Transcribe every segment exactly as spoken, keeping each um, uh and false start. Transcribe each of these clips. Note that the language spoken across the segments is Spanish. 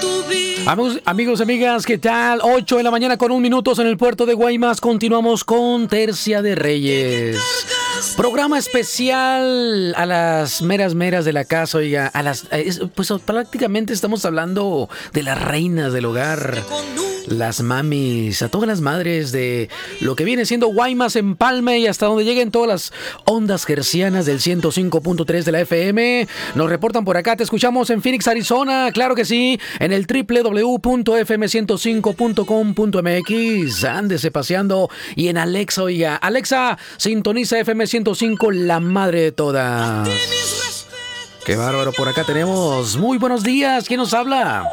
Amigos, amigos, amigas, ¿qué tal? ocho de la mañana con un minutos en el puerto de Guaymas. Continuamos con Tercia de Reyes. Programa especial a las meras meras de la casa, oiga, a las, pues prácticamente estamos hablando de las reinas del hogar, las mamis, a todas las madres de lo que viene siendo Guaymas, Empalme y hasta donde lleguen todas las ondas hercianas del ciento cinco punto tres de la F M. Nos reportan por acá, te escuchamos en Phoenix, Arizona, claro que sí, en el doble u doble u doble u punto f m ciento cinco punto com punto m x, ándese paseando, y en Alexa, oiga, Alexa, sintoniza F M ciento cinco, la madre de todas. Qué bárbaro, por acá tenemos, muy buenos días, ¿quién nos habla?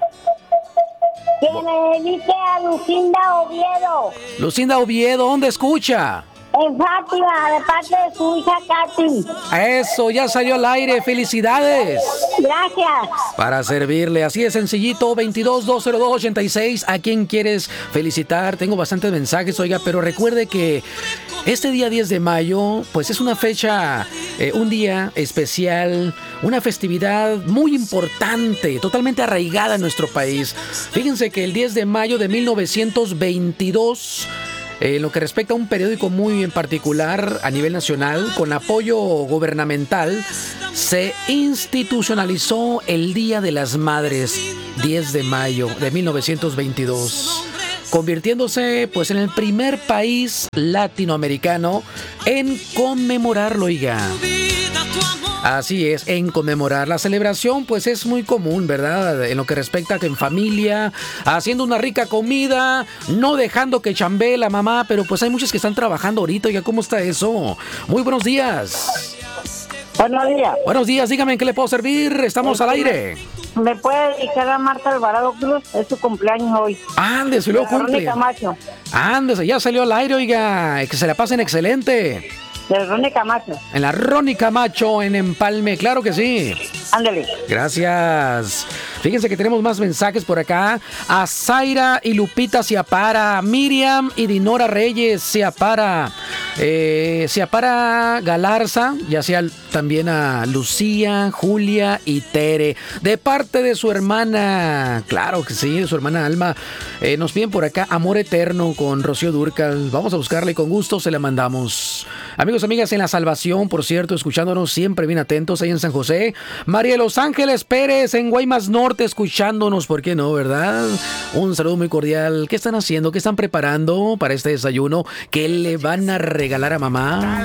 Que me dedique a Lucinda Oviedo. Lucinda Oviedo, ¿dónde escucha? En Fátima, de parte de su hija Katy. Eso, ya salió al aire, felicidades. Gracias. Para servirle, así de sencillito, veintidós dos cero dos ochenta y seis. ¿A quién quieres felicitar? Tengo bastantes mensajes, oiga, pero recuerde que este día diez de mayo, pues es una fecha, eh, un día especial, una festividad muy importante, totalmente arraigada en nuestro país. Fíjense que el diez de mayo de mil novecientos veintidós... En eh, lo que respecta a un periódico muy en particular a nivel nacional, con apoyo gubernamental, se institucionalizó el Día de las Madres, diez de mayo de mil novecientos veintidós, convirtiéndose pues en el primer país latinoamericano en conmemorarlo, oiga. Así es, en conmemorar. La celebración pues es muy común, ¿verdad? En lo que respecta a que en familia, haciendo una rica comida, no dejando que chambee la mamá, pero pues hay muchos que están trabajando ahorita. Oiga, ¿cómo está eso? Muy buenos días. Buenos días. Buenos días, dígame en qué le puedo servir. Estamos al aire. ¿Me puede dedicar a Marta Alvarado Cruz? Es su cumpleaños hoy. Ándese, luego cumple. Verónica Camacho. Ándese, ya salió al aire, oiga. Que se la pasen excelente. De Ronnie Camacho. En la Ronnie Camacho, en Empalme, claro que sí. Ándale. Gracias. Fíjense que tenemos más mensajes por acá. A Zaira y Lupita Ciapara, Miriam y Dinora Reyes Ciapara, eh, Ciapara Galarza, ya sea también a Lucía, Julia y Tere, de parte de su hermana, claro que sí, de su hermana Alma. Eh, nos piden por acá Amor Eterno con Rocío Dúrcal. Vamos a buscarle y con gusto se la mandamos. Amigos, amigas, en La Salvación, por cierto, escuchándonos siempre bien atentos ahí en San José. María de Los Ángeles Pérez en Guaymas Norte, escuchándonos, ¿por qué no, verdad? Un saludo muy cordial. ¿Qué están haciendo? ¿Qué están preparando para este desayuno? ¿Qué le van a regalar a mamá?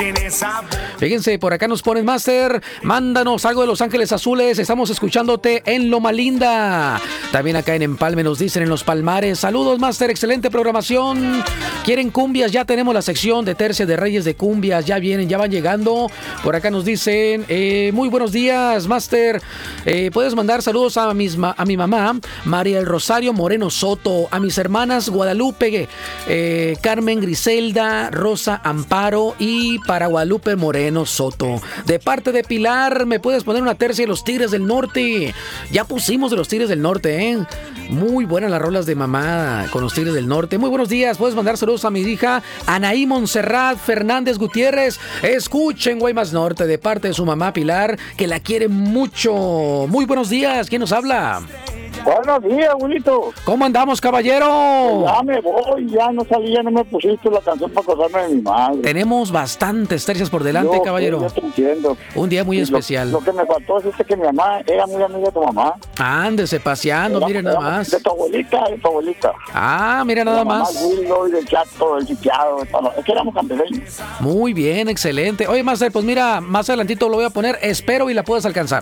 Fíjense, por acá nos ponen, Master, mándanos algo de Los Ángeles Azules, estamos escuchándote en Loma Linda. También acá en Empalme nos dicen en Los Palmares. Saludos, Master, excelente programación. ¿Quieren cumbias? Ya tenemos la sección de Tercia de Reyes de cumbias, ya vienen, ya van llegando. Por acá nos dicen, eh, muy buenos días, Master. Eh, puedes mandar saludos a, mis ma- a mi mamá, María del Rosario Moreno Soto, a mis hermanas Guadalupe, eh, Carmen Griselda, Rosa Amparo y para Guadalupe Moreno Soto. De parte de Pilar, ¿me puedes poner una tercia de los Tigres del Norte? Ya pusimos de los Tigres del Norte, ¿eh? Muy buenas las rolas de mamá con los Tigres del Norte. Muy buenos días, puedes mandar saludos a mi hija Anaí Montserrat Fernández Gutiérrez. Escuchen Guaymas Norte de parte de su mamá Pilar, que la quiere mucho. Muy buenos días, ¿quién nos habla? Buenos días, abuelito. ¿Cómo andamos, caballero? Ya me voy, ya no salí, ya no me pusiste la canción para acordarme de mi madre. Tenemos bastantes tercias por delante, yo, caballero. Yo te entiendo. Un día muy y especial. Lo, lo que me faltó es este que mi mamá era muy amiga de tu mamá. Ándese paseando, Era, mire nada era más. De tu abuelita, de tu abuelita. Ah, mira nada la mamá más. Willow y del chato, del chiqueado, de todo. Es que éramos campeones. Muy bien, excelente. Oye, Master, pues mira, más adelantito lo voy a poner. Espero y la puedas alcanzar.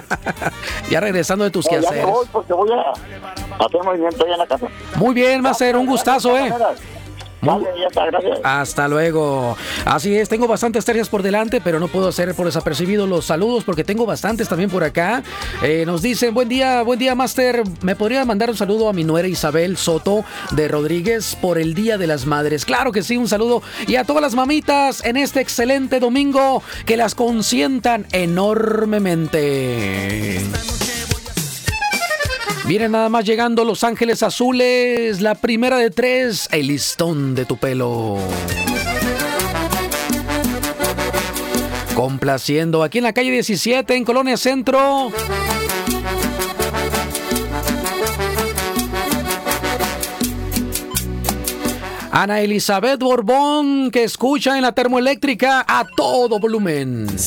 Ya regresando de tus No, ya quehaceres. me voy porque voy a hacer movimiento ahí en la casa. Muy bien, Master, un gustazo, eh. Vale, ya está, gracias. Hasta luego. Así es, tengo bastantes tercias por delante, pero no puedo hacer por desapercibido los saludos porque tengo bastantes también por acá. Eh, nos dicen, buen día, buen día, Master. ¿Me podría mandar un saludo a mi nuera Isabel Soto de Rodríguez por el Día de las Madres? Claro que sí, un saludo. Y a todas las mamitas en este excelente domingo, que las consientan enormemente. Vienen nada más llegando Los Ángeles Azules, la primera de tres, el listón de tu pelo. Complaciendo aquí en la calle diecisiete, en Colonia Centro. Ana Elizabeth Borbón, que escucha en la termoeléctrica a todo volumen.